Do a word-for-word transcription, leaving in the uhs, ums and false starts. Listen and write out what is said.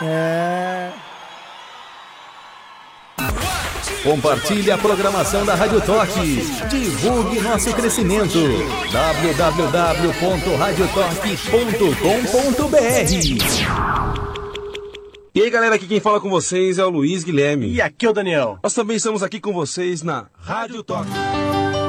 É... Compartilhe a programação da Rádio Toque. Divulgue nosso crescimento. w w w ponto rádio toque ponto com ponto b r. E aí, galera, aqui quem fala com vocês é o Luiz Guilherme. E aqui é o Daniel. Nós também estamos aqui com vocês na Rádio Toque.